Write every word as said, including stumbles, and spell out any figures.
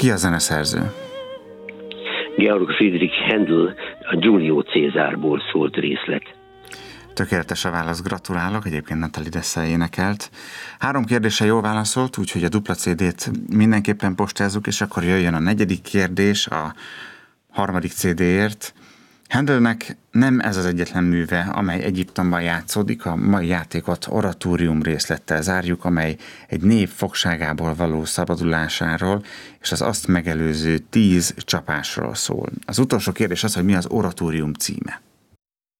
Ki a zeneszerző? Georg Friedrich Händel, a Giulio Césárból szólt részlet. Tökéletes a válasz, gratulálok, egyébként Natalie Dessel énekelt. Három kérdése jól válaszolt, úgyhogy a dupla cé dét mindenképpen postázzuk, és akkor jöjjön a negyedik kérdés a harmadik cé déért. Händelnek nem ez az egyetlen műve, amely Egyiptomban játszódik, a mai játékot oratórium részlettel zárjuk, amely egy nép fogságából való szabadulásáról és az azt megelőző tíz csapásról szól. Az utolsó kérdés az, hogy mi az oratórium címe.